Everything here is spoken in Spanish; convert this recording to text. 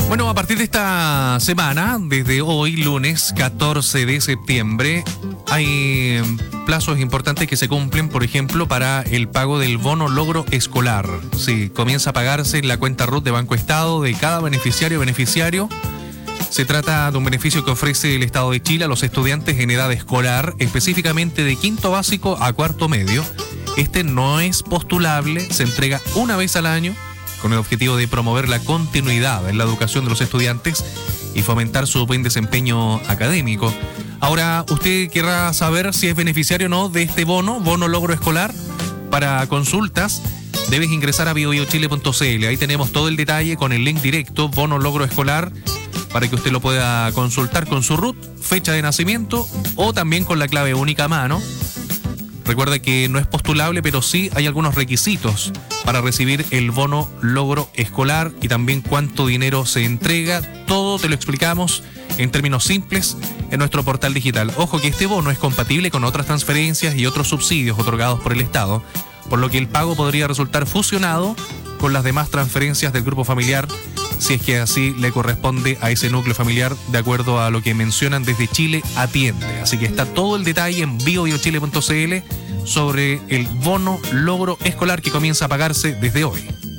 Bueno, a partir de esta semana, desde hoy, lunes 14 de septiembre, hay plazos importantes que se cumplen, por ejemplo, para el pago del bono logro escolar. Sí, comienza a pagarse en la cuenta RUT de Banco Estado de cada beneficiario. Se trata de un beneficio que ofrece el Estado de Chile a los estudiantes en edad escolar, específicamente de quinto básico a cuarto medio. Este no es postulable, se entrega una vez al año, con el objetivo de promover la continuidad en la educación de los estudiantes y fomentar su buen desempeño académico. Ahora, usted querrá saber si es beneficiario o no de este bono logro escolar. Para consultas, debes ingresar a biobiochile.cl. Ahí tenemos todo el detalle con el link directo, bono logro escolar, para que usted lo pueda consultar con su RUT, fecha de nacimiento o también con la clave única a mano. Recuerda que no es postulable, pero sí hay algunos requisitos para recibir el bono logro escolar y también cuánto dinero se entrega. Todo te lo explicamos en términos simples en nuestro portal digital. Ojo que este bono es compatible con otras transferencias y otros subsidios otorgados por el Estado, por lo que el pago podría resultar fusionado con las demás transferencias del grupo familiar, si es que así le corresponde a ese núcleo familiar, de acuerdo a lo que mencionan desde Chile Atiende. Así que está todo el detalle en biobiochile.cl sobre el bono logro escolar que comienza a pagarse desde hoy.